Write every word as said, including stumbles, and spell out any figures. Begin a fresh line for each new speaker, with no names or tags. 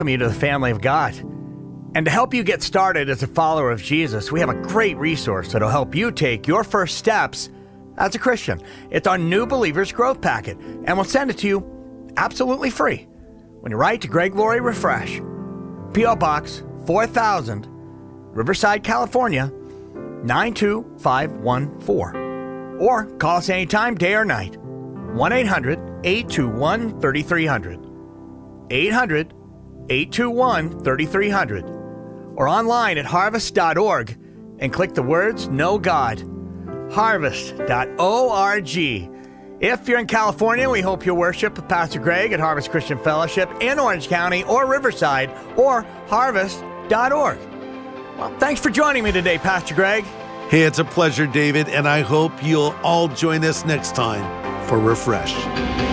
you to the family of God. And to help you get started as a follower of Jesus, we have a great resource that'll help you take your first steps as a Christian. It's our New Believers Growth Packet, and we'll send it to you absolutely free when you write to Greg Laurie Refresh, P O Box four thousand, Riverside, California, nine two five one four. Or call us anytime, day or night, one eight hundred, eight two one, three three zero zero, eight hundred, eight two one, three three zero zero, or online at harvest dot org and click the words Know God. harvest dot org. If you're in California, we hope you'll worship with Pastor Greg at Harvest Christian Fellowship in Orange County or Riverside or harvest dot org. Well, thanks for joining me today, Pastor Greg.
Hey, it's a pleasure, David, and I hope you'll all join us next time for Refresh.